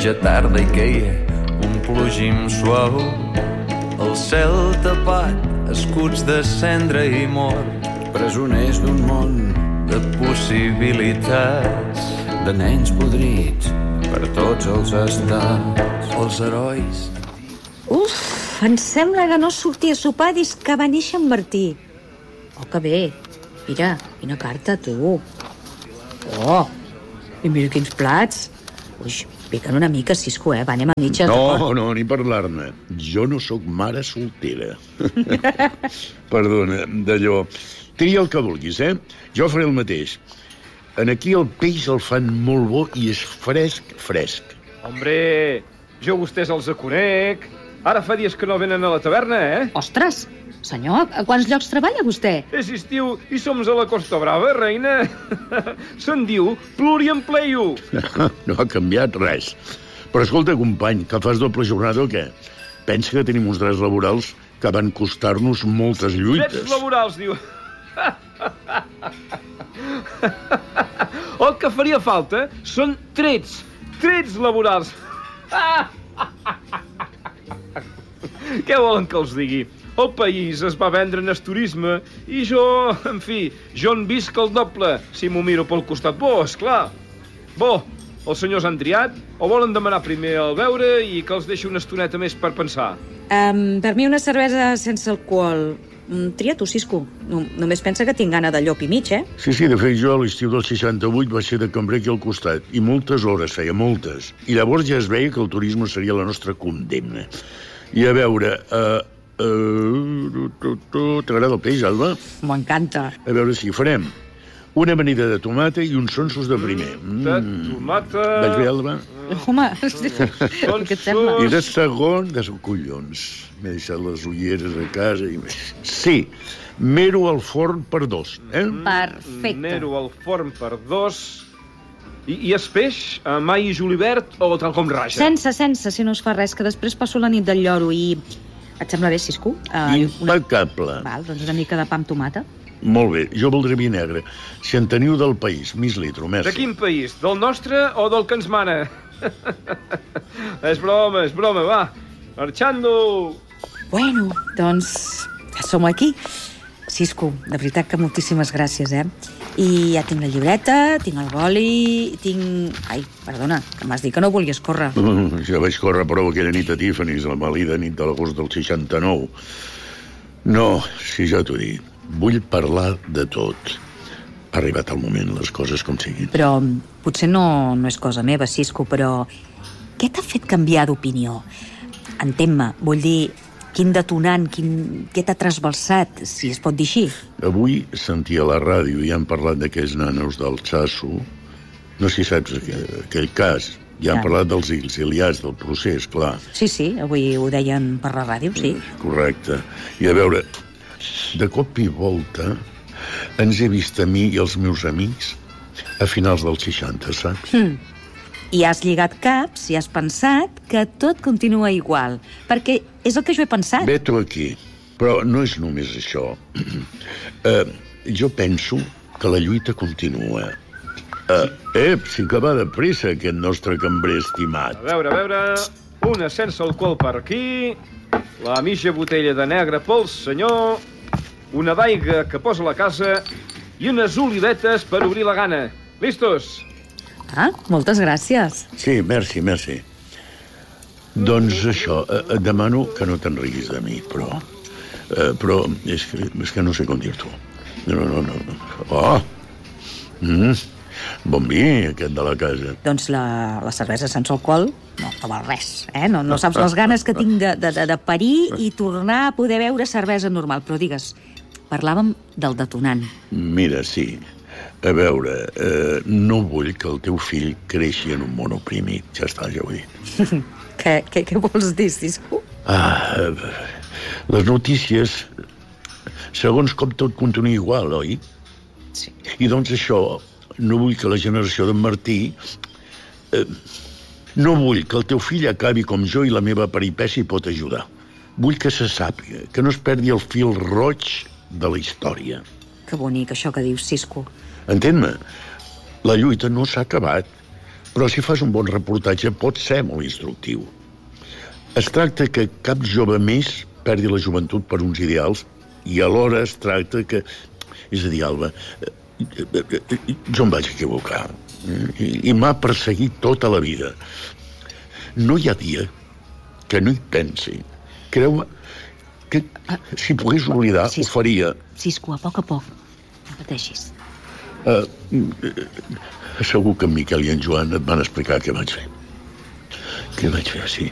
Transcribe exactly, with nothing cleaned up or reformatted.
mitja tarda i queia un plogim suau. El cel tapat, escuts de cendra i mort, presoners d'un món de possibilitats, de nens podrits per tots els estats. Els herois. Uf, em sembla que no sortia a sopar des que va néixer en Martí. Oh, que bé. Mira, quina carta, tu. Oh, i mira quins plats. Ui, piquen una mica, Cisco, eh? Va, anem a mitja. No, no, ni parlar-ne. Jo no sóc mare soltera. Perdona, d'allò. Tria el que vulguis, eh? Jo faré el mateix. En aquí el peix el fan molt bo i és fresc, fresc. Hombre, jo vostès els conec. Ara fa dies que no venen a la taverna, eh? Ostres, senyor, a quants llocs treballa vostè? És estiu i som a la Costa Brava, reina. Se'n diu pluriempleio. No ha canviat res. Però escolta, company, que fas doble jornada o què? Pensa que tenim uns drets laborals que van costar-nos moltes lluites. Drets laborals, diu. El que faria falta són trets, trets laborals. Què volen que els digui? El país es va vendre en el turisme i jo, en fi, jo en visc el doble, si m'ho miro pel costat bo, esclar. Bo, els senyors han triat o volen demanar primer el beure i que els deixi una estoneta més per pensar? Um, per mi una cervesa sense alcohol. Tria tu, Cisco. No, només pensa que tinc gana de llop i mig, eh? Sí, sí, de fet jo a l'estiu del seixanta-vuit vaig ser de cambrer aquí al costat i moltes hores feia, moltes. I llavors ja es veia que el turisme seria la nostra condemna. I a veure... Uh, uh, T'agrada el peix, Alba? M'encanta. A veure si farem una amanida de tomata i uns sonsos de primer. Mm, de tomata... Vaig bé, Alba? Home, què et sembla? I de segon, de collons. M'he deixat les ulleres a casa i... Sí, mero al forn per dos, eh? Perfecte. Mero al forn per dos... I, i es peix, amb all i julivert o tal com raja? Sense, sense, si no es fa res, que després passo la nit del lloro i... Et sembla bé, Cisco? Uh, Impecable. Una... Val, doncs una mica de pa amb tomata. Molt bé, jo voldré vi negre. Si en teniu del país, mig litro, merci. De quin país? Del nostre o del que ens mana? És broma, és broma, va. Marxando! Bueno, doncs ja som aquí. Cisco, de veritat que moltíssimes gràcies, eh? I ja tinc la llibreta, tinc el boli, tinc... Ai, perdona, que m'has dit que no volies córrer. Uh, ja vaig córrer prou aquella nit a Tiffany's, la malida nit de l'agost del seixanta-nou. No, si ja t'ho dic, vull parlar de tot. Ha arribat el moment, les coses com siguin. Però potser no, no és cosa meva, Cisco, però què t'ha fet canviar d'opinió? Entén-me, vull dir... Quin detonant, quin... què t'ha trasbalsat, si es pot dir així? Avui sentia a la ràdio i han parlat d'aquells nanos del Txasso. No sé si saps aquell, aquell cas. Ja han ja. parlat dels exiliats, del procés, clar. Sí, sí, avui ho deien per la ràdio, sí. Correcte. I a veure, de cop i volta ens he vist a mi i els meus amics a finals dels seixanta, saps? Mm. I has lligat caps i has pensat que tot continua igual, perquè és el que jo he pensat. Vet-ho aquí, però no és només això. uh, jo penso que la lluita continua. Uh, ep, sí que va de pressa aquest nostre cambrer estimat. A veure, a veure... Una sense alcohol per aquí, la mitja botella de negre pel senyor, una d'aigua que posa a la casa i unes olivetes per obrir la gana. Listos? Ah, moltes gràcies. Sí, merci, merci. Doncs això, et demano que no te'n riguis de mi, però... Eh, però és que, és que no sé com dir-t'ho. No, no, no, no. Oh! Mm, bon vi, aquest de la casa. Doncs la, la cervesa sense alcohol no, no val res, eh? No, no saps les ganes que tinc de, de, de parir i tornar a poder beure cervesa normal. Però digues, parlàvem del detonant. Mira, sí. A veure, eh, no vull que el teu fill creixi en un món oprimit. Ja està, ja ho he dit. què, què, què vols dir, Cisco? Ah, les notícies, segons com tot continua igual, oi? Sí. I doncs això, no vull que la generació d'en Martí... Eh, no vull que el teu fill acabi com jo i la meva peripècia hi pot ajudar. Vull que se sàpiga, que no es perdi el fil roig de la història. Que bonic, això que dius, Cisco. Entén-me, la lluita no s'ha acabat. Però si fas un bon reportatge pot ser molt instructiu. Es tracta que cap jove més perdi la joventut per uns ideals i alhora es tracta que... És a dir, Alba, jo em vaig equivocar i, i m'ha perseguit tota la vida. No hi ha dia que no hi pensi. Creu-me que si pogués oblidar Cisco. ho faria. Cisco, a poc a poc. No pateixis. Uh, segur que en Miquel i en Joan et van explicar què vaig fer. Què vaig fer, sí.